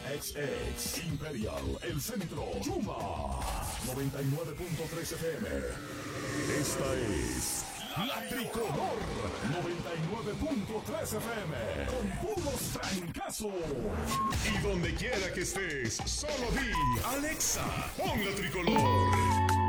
XX Imperial, El Centro, Chuma, 99.3 FM. Esta es La Tricolor, 99.3 FM, con puros trancazos. Y donde quiera que estés, solo di Alexa, pon La Tricolor.